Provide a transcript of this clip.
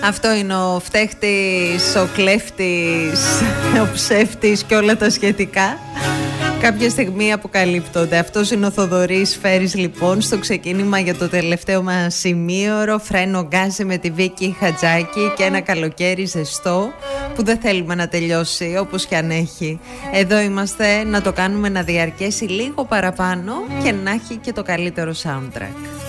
Αυτό είναι ο φταίχτης, ο κλέφτης, ο ψεύτης και όλα τα σχετικά. Κάποια στιγμή αποκαλύπτονται. Αυτός είναι ο Θοδωρής Φέρης, λοιπόν, στο ξεκίνημα για το τελευταίο μας ημίωρο. Φρένο γκάζι με τη Βίκη Χατζάκη και ένα καλοκαίρι ζεστό που δεν θέλουμε να τελειώσει όπως και αν έχει. Εδώ είμαστε να το κάνουμε να διαρκέσει λίγο παραπάνω και να έχει και το καλύτερο soundtrack.